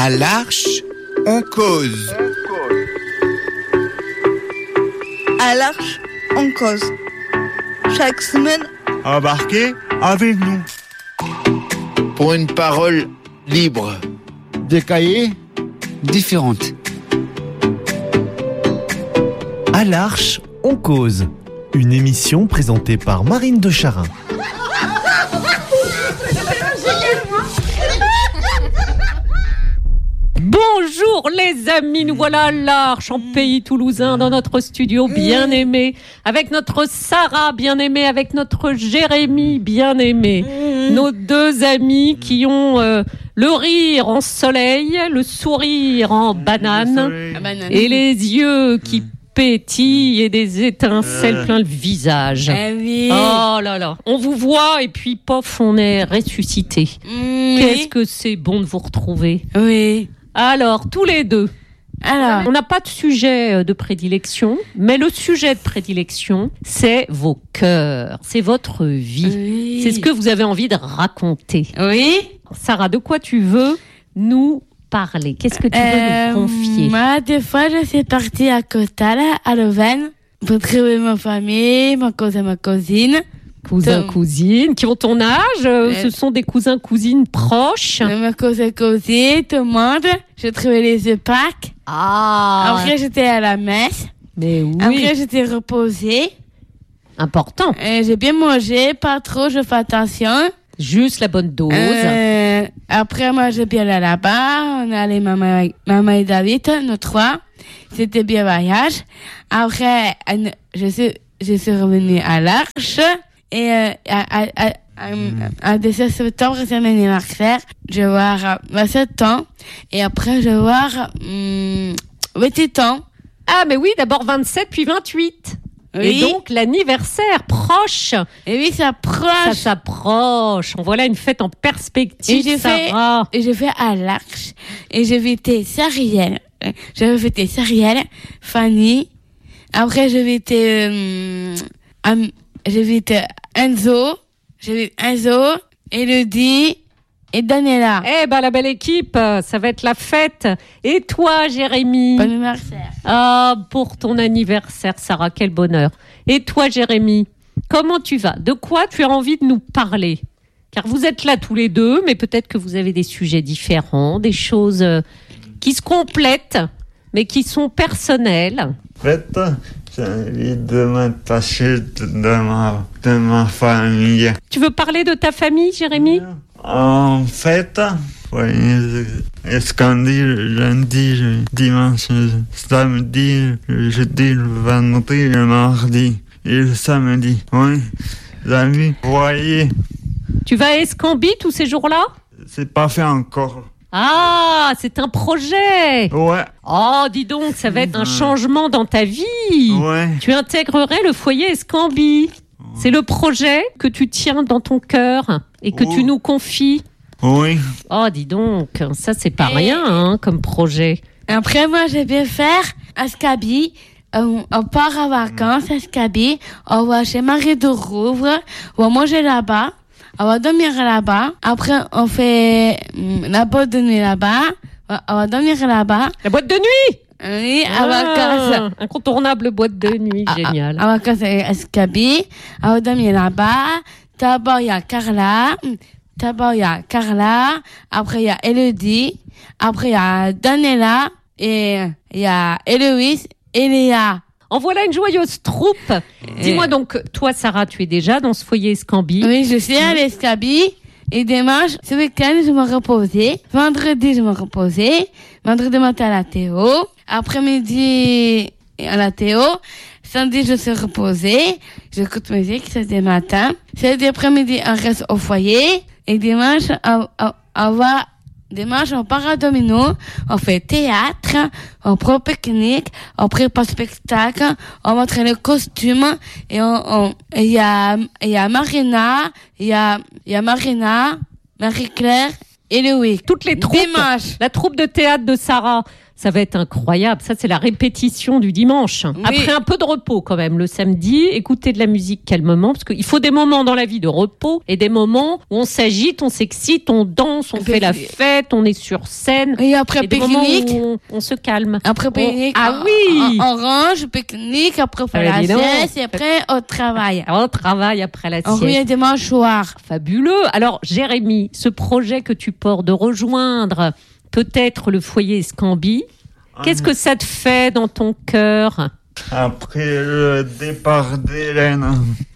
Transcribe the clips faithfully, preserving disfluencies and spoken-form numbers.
À l'Arche, on cause. À l'Arche, on cause. Chaque semaine, embarquez avec nous. Pour une parole libre. Des cahiers différentes. À l'Arche, on cause. Une émission présentée par Marine de Charin. Bonjour les amis, nous voilà à l'Arche, en pays toulousain, dans notre studio bien-aimé, avec notre Sarah bien-aimée, avec notre Jérémy bien-aimé. Nos deux amis qui ont euh, le rire en soleil, le sourire en banane, et les yeux qui pétillent et des étincelles plein le visage. Eh oui. Oh là là, on vous voit et puis pof, on est ressuscité. Mmh, Qu'est-ce oui. que c'est bon de vous retrouver. Oui. Alors, tous les deux, Alors, on n'a pas de sujet de prédilection, mais le sujet de prédilection, c'est vos cœurs, c'est votre vie. oui. C'est ce que vous avez envie de raconter. Oui. Sarah, de quoi tu veux nous parler? Qu'est-ce que tu veux Euh, nous confier? Moi, des fois, je suis partie à Costal, à Leuven, pour trouver ma famille, mon cousin, ma cousine. Cousins, Tom. cousines, qui ont ton âge, euh, Euh. ce sont des cousins, cousines proches. Ma cousin, cousine, tout le monde. J'ai trouvé les œufs Pâques. Ah, Après, j'étais à la messe. mais oui, Après, j'étais reposée. important. Euh, j'ai bien mangé, pas trop, je fais attention. Juste la bonne dose. Euh, après, moi, j'ai bien allé là-bas. On est allé, maman, maman et David, nous trois. C'était bien voyage. Après, euh, je suis, je suis revenue à l'Arche. Et euh, à, à, à, à, à dix-sept septembre, c'est mon anniversaire. Je vais voir euh, vingt-sept ans. Et après, je vais voir hum, vingt-huit ans. Ah, mais oui, d'abord vingt-sept, puis vingt-huit. Oui. Et donc, l'anniversaire proche. Et oui, ça Ça approche. s'approche. On voit là une fête en perspective, Et j'ai fait- Sarah. Et je vais à l'Arche. Et j'ai invité Sariel. J'ai invité Sariel, Fanny. Après, j'ai invité, euh, Am- j'ai invité Enzo. J'ai invité Enzo, Elodie et Daniela. Eh ben, la belle équipe, ça va être la fête. Et toi, Jérémy? Bon anniversaire. Ah, pour ton anniversaire, Sarah, quel bonheur. Et toi, Jérémy, comment tu vas? De quoi tu as envie de nous parler? Car vous êtes là tous les deux, mais peut-être que vous avez des sujets différents, des choses euh, qui se complètent, mais qui sont personnelles. En fait, j'ai envie de m'attacher de, de ma, de ma famille. Tu veux parler de ta famille, Jérémy? En fait, ouais, est-ce qu'on dit le lundi, le dimanche, le samedi, le jeudi, le vendredi, le mardi et le samedi? Oui, les amis, voyez, Tu vas à Escambie tous ces jours-là? c'est pas fait encore. Ah, c'est un projet. Ouais, Oh, dis donc, ça va être un changement dans ta vie. ouais. Tu intégrerais le foyer Escambie. C'est le projet que tu tiens dans ton cœur et que Oh. tu nous confies. Oui, Oh, dis donc, ça c'est pas Et- rien hein, comme projet. Après, moi, je vais faire à Scabi. On, on part en vacances à Scabi. On va chez Marie de Rouvre. On va manger là-bas. On va dormir là-bas. Après, on fait hum, la boîte de nuit là-bas. On va- on va dormir là-bas. La boîte de nuit. Oui, Ah, en vacances. incontournable boîte de nuit, Ah, génial. En vacances à Scabi. On va dormir là-bas. D'abord, il y a Carla. D'abord, il y a Carla. Après, il y a Elodie. Après, il y a Daniela. Et il y a Héloïse et Léa. En voilà une joyeuse troupe. Dis-moi donc, toi Sarah, tu es déjà dans ce foyer Escambie. Oui, je suis à l'Escabie. Et dimanche, ce week-end, je me reposais. Vendredi, je me reposais. Vendredi matin, à la Théo. Après-midi, à la Théo. Samedi, je suis reposée. J'écoute musique, c'est le matin. Samedi après-midi, on reste au foyer. Et dimanche, on, on, on va, dimanche, on part à Domino. On fait théâtre. On prend pique-nique. On prépare spectacle. On montre le costume. Et on, on, il y a, il y a Marina. Il y a, il y a Marina, Marie-Claire et Louis. Toutes les troupes. Dimanche. La troupe de théâtre de Sarah. Ça va être incroyable. Ça, c'est la répétition du dimanche. Oui. Après un peu de repos quand même le samedi, écouter de la musique calmement, parce qu'il faut des moments dans la vie de repos et des moments où on s'agite, on s'excite, on danse, on Et fait la puis- fête, on est sur scène. Et après Et des moments pique-nique. où on, on se calme. Après pique-nique. Ah on- oui. on, on range, pique-nique, après on fait Ah, la dis donc. sieste et après on travaille. On travaille après la On sieste. revient dimanche soir. Fabuleux. Alors, Jérémy, ce projet que tu portes de rejoindre peut-être le foyer Escambie, qu'est-ce que ça te fait dans ton cœur? Après le départ d'Hélène.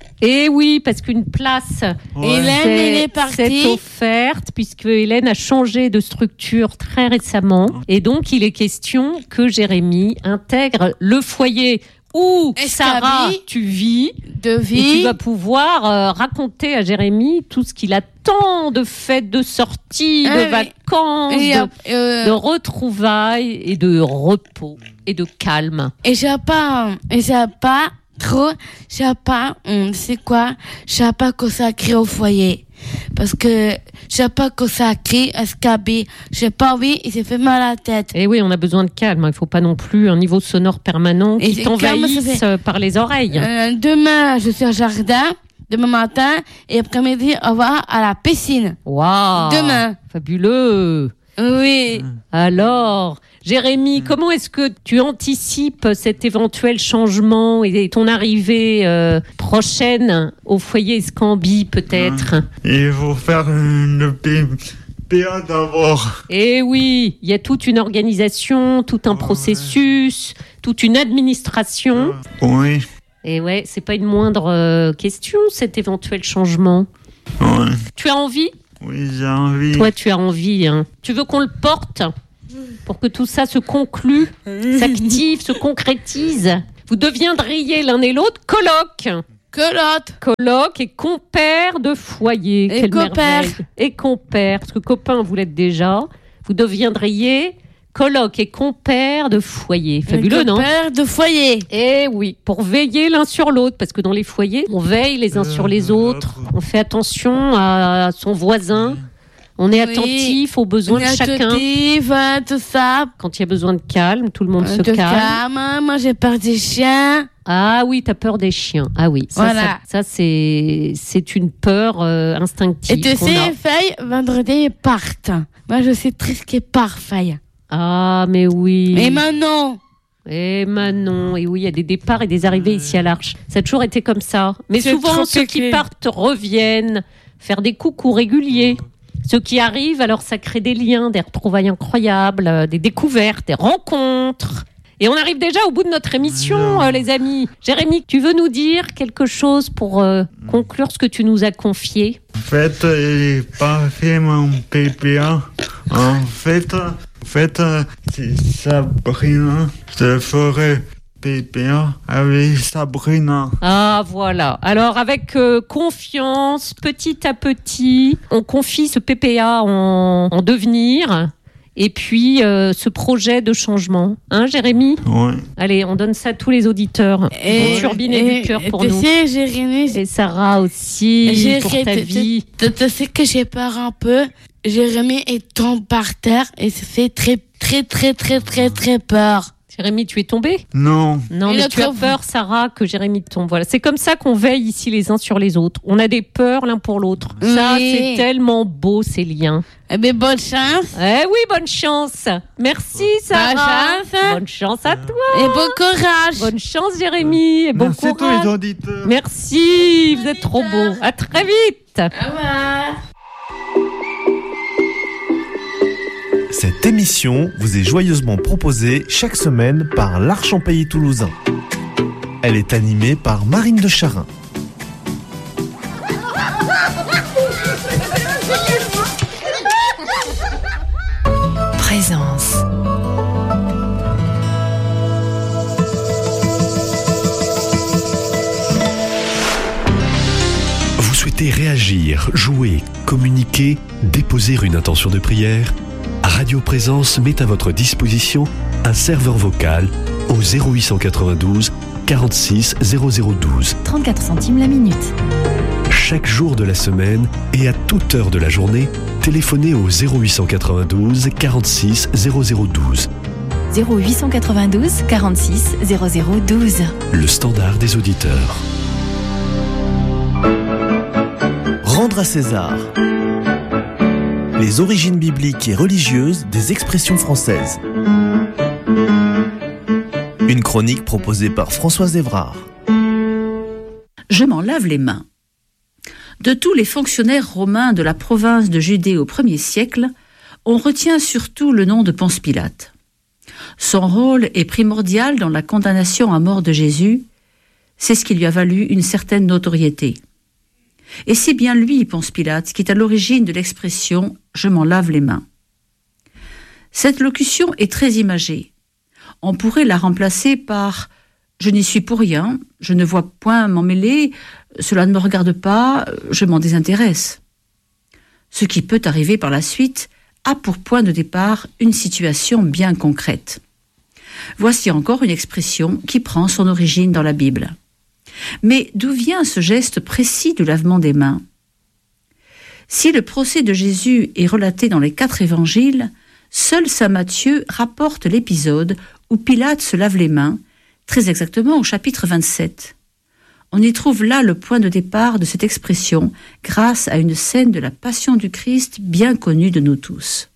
Eh oui, parce qu'une place Ouais. Hélène, c'est- elle est partie. c'est offerte, puisque Hélène a changé de structure très récemment. Et donc, il est question que Jérémy intègre le foyer où, Escambie. Sarah, tu vis. De Et tu vie. vas pouvoir euh, raconter à Jérémy tout ce qu'il attend de fêtes, de sorties, Ah de oui. vacances, Et, de, euh, de retrouvailles et de repos et de calme. et j'ai pas, et j'ai pas trop, j'ai pas, hum, c'est quoi, j'ai pas consacré au foyer. Parce que j'ai pas consacré à Escambie. J'ai pas envie, il s'est fait mal à la tête. Et oui, on a besoin de calme. Il ne faut pas non plus un niveau sonore permanent Et qui c'est t'envahisse calme, ça fait- euh, par les oreilles. Euh, demain, je suis au jardin, demain matin, et après-midi, on va à la piscine. Waouh. Demain. Fabuleux. Oui. Alors, Jérémy, comment est-ce que tu anticipes cet éventuel changement et ton arrivée euh, prochaine au foyer Escambie, peut-être? Il faut faire le P P A d'abord. Eh oui, il y a toute une organisation, tout un processus, toute une administration. Oui. Et ouais, c'est pas une moindre euh, question, cet éventuel changement. Ouais. Tu as envie? Oui, j'ai envie. Toi, tu as envie. Hein. Tu veux qu'on le porte pour que tout ça se conclue, s'active, se concrétise? Vous deviendriez l'un et l'autre coloc. Que l'autre. Coloc et compère de foyer. Et Quelle compère. merveille. Et compère, parce que copain, vous l'êtes déjà. Vous deviendriez coloc et compère de foyer. Fabuleux, non? Père de foyer. Eh oui, pour veiller l'un sur l'autre, parce que dans les foyers, on veille les uns Euh, sur les autres, on fait attention à son voisin, on est Oui. attentif aux besoins de chacun. Attentive, hein, tout ça. Quand il y a besoin de calme, tout le monde se De calme. calme. Moi, j'ai peur des chiens. Ah oui, t'as peur des chiens. Ah oui, ça, Voilà. ça, ça, c'est c'est une peur euh, instinctive. Et tu qu'on sais, a. Faye, vendredi, ils partent. Moi, je suis triste qu'ils partent, Faye. Ah mais oui. Mais maintenant, Eh Manon, et oui, il y a des départs et des arrivées ici à l'Arche. Ça a toujours été comme ça. Mais C'est souvent, trop ceux qui compliqué. partent reviennent faire des coucous réguliers. Ceux qui arrivent, alors ça crée des liens, des retrouvailles incroyables, euh, des découvertes, des rencontres. Et on arrive déjà au bout de notre émission, euh, les amis. Jérémy, tu veux nous dire quelque chose pour euh, conclure ce que tu nous as confié? En fait, j'ai pas fait mon P P A. En fait, en fait, c'est Sabrina. Je ferai P P A avec Sabrina. Ah voilà. Alors avec euh, confiance, petit à petit, on confie ce P P A en, en devenir et puis euh, ce projet de changement. Hein Jérémy? Ouais. Allez, on donne ça à tous les auditeurs. Ils vont turbiner du cœur pour tu nous. sais, Jérémy, Et Sarah aussi, J'ai- pour ta tu- vie. tu tu sais que j'ai peur un peu. Jérémy, il tombe par terre et ça fait très, très, très, très, très, très peur. Jérémy, tu es tombé? Non. Non, Et mais notre tu as vous- peur, Sarah, que Jérémy tombe. Voilà, c'est comme ça qu'on veille ici les uns sur les autres. On a des peurs l'un pour l'autre. Ça, Oui. c'est tellement beau, ces liens. Eh bien, bonne chance Eh oui, bonne chance. Merci, Sarah. chance. Bonne chance à toi. et bon courage. Bonne chance, Jérémy. Et bon Merci à tous courage. les auditeurs. Merci, vous êtes trop beau. À très vite. Au revoir. Cette émission vous est joyeusement proposée chaque semaine par l'Arche en Pays Toulousain. Elle est animée par Marine de Charin. Présence. Vous souhaitez réagir, jouer, communiquer, déposer une intention de prière? Radio Présence met à votre disposition un serveur vocal au zéro huit cent quatre-vingt-douze quarante-six zéro zéro douze. trente-quatre centimes la minute. Chaque jour de la semaine et à toute heure de la journée, téléphonez au zéro huit cent quatre-vingt-douze quarante-six zéro zéro douze. zéro huit cent quatre-vingt-douze quarante-six zéro zéro douze. Le standard des auditeurs. Rendre à César. Les origines bibliques et religieuses des expressions françaises. Une chronique proposée par Françoise Évrard. Je m'en lave les mains. De tous les fonctionnaires romains de la province de Judée au premier siècle, on retient surtout le nom de Ponce Pilate. Son rôle est primordial dans la condamnation à mort de Jésus. C'est ce qui lui a valu une certaine notoriété. Et c'est bien lui, Ponce Pilate, qui est à l'origine de l'expression « je m'en lave les mains ». Cette locution est très imagée. On pourrait la remplacer par « je n'y suis pour rien, je ne vois point m'en mêler, cela ne me regarde pas, je m'en désintéresse ». Ce qui peut arriver par la suite a pour point de départ une situation bien concrète. Voici encore une expression qui prend son origine dans la Bible. Mais d'où vient ce geste précis du lavement des mains ? Si le procès de Jésus est relaté dans les quatre évangiles, seul saint Matthieu rapporte l'épisode où Pilate se lave les mains, très exactement au chapitre vingt-sept. On y trouve là le point de départ de cette expression grâce à une scène de la Passion du Christ bien connue de nous tous.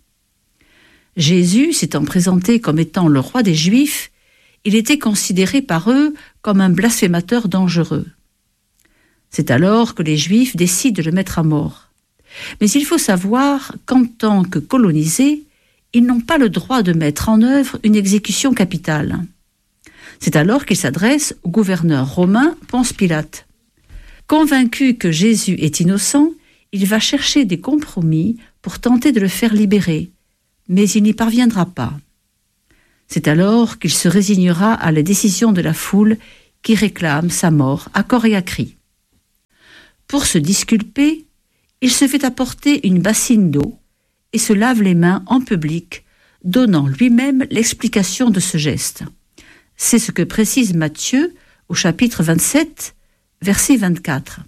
Jésus s'étant présenté comme étant le roi des Juifs, il était considéré par eux comme un blasphémateur dangereux. C'est alors que les Juifs décident de le mettre à mort. Mais il faut savoir qu'en tant que colonisés, ils n'ont pas le droit de mettre en œuvre une exécution capitale. C'est alors qu'ils s'adressent au gouverneur romain Ponce Pilate. Convaincu que Jésus est innocent, il va chercher des compromis pour tenter de le faire libérer, mais il n'y parviendra pas. C'est alors qu'il se résignera à la décision de la foule qui réclame sa mort à corps et à cri. Pour se disculper, il se fait apporter une bassine d'eau et se lave les mains en public, donnant lui-même l'explication de ce geste. C'est ce que précise Matthieu au chapitre vingt-sept, verset vingt-quatre.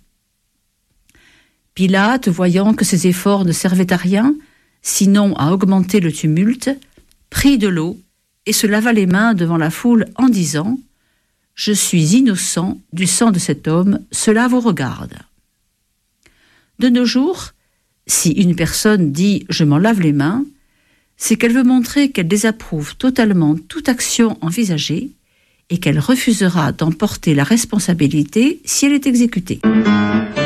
Pilate, voyant que ses efforts ne servaient à rien, sinon à augmenter le tumulte, prit de l'eau et se lava les mains devant la foule en disant « Je suis innocent du sang de cet homme, cela vous regarde ». De nos jours, si une personne dit « je m'en lave les mains », c'est qu'elle veut montrer qu'elle désapprouve totalement toute action envisagée et qu'elle refusera d'en porter la responsabilité si elle est exécutée.